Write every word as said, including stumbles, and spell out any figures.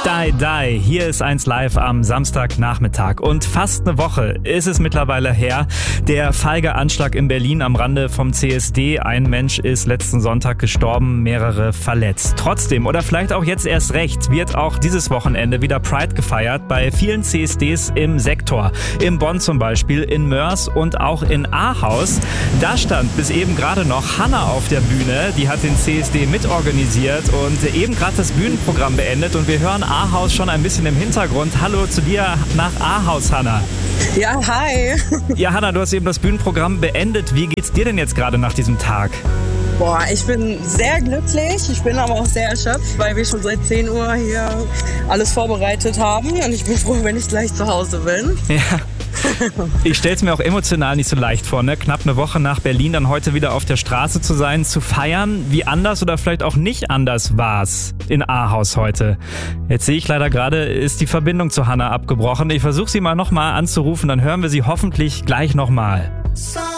Die, die. Hier ist eins live am Samstagnachmittag. Und fast eine Woche ist es mittlerweile her. Der feige Anschlag in Berlin am Rande vom C S D. Ein Mensch ist letzten Sonntag gestorben, mehrere verletzt. Trotzdem, oder vielleicht auch jetzt erst recht, wird auch dieses Wochenende wieder Pride gefeiert. Bei vielen C S Ds im Sektor. In Bonn zum Beispiel, in Mörs und auch in Ahaus. Da stand bis eben gerade noch Hanna auf der Bühne. Die hat den C S D mitorganisiert und eben gerade das Bühnenprogramm beendet. Und wir hören Ahaus schon ein bisschen im Hintergrund. Hallo zu dir nach Ahaus, Hanna. Ja, hi. Ja, Hanna, du hast eben das Bühnenprogramm beendet. Wie geht's dir denn jetzt gerade nach diesem Tag? Boah, ich bin sehr glücklich. Ich bin aber auch sehr erschöpft, weil wir schon seit zehn Uhr hier alles vorbereitet haben. Und ich bin froh, wenn ich gleich zu Hause bin. Ja. Ich stelle es mir auch emotional nicht so leicht vor, ne? Knapp eine Woche nach Berlin dann heute wieder auf der Straße zu sein, zu feiern. Wie anders oder vielleicht auch nicht anders war's in Ahaus heute? Jetzt sehe ich leider gerade, ist die Verbindung zu Hanna abgebrochen. Ich versuche sie mal nochmal anzurufen, dann hören wir sie hoffentlich gleich nochmal.